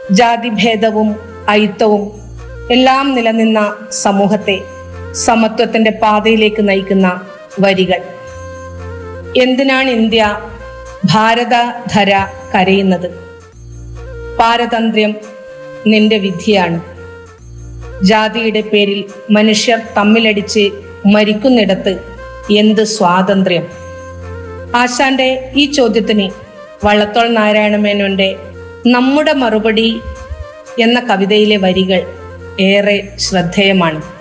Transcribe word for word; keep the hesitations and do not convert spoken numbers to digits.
ജാതിഭേദവും അയിത്തവും എല്ലാം നിലനിന്ന സമൂഹത്തെ സമത്വത്തിന്റെ പാതയിലേക്ക് നയിക്കുന്ന വരികൾ. എന്തിനാണ് ഇന്ത്യ ഭാരതധര കരയുന്നത്? പാരതന്ത്ര്യം നിന്റെ വിധിയാണ്. ജാതിയുടെ പേരിൽ മനുഷ്യർ തമ്മിലടിച്ച് മരിക്കുന്നിടത്ത് എന്ത് സ്വാതന്ത്ര്യം? ആശാന്റെ ഈ ചോദ്യത്തിന് വള്ളത്തോൾ നാരായണ മേനോന്റെ നമ്മുടെ മറുപടി എന്ന കവിതയിലെ വരികൾ ഏറെ ശ്രദ്ധേയമാണ്.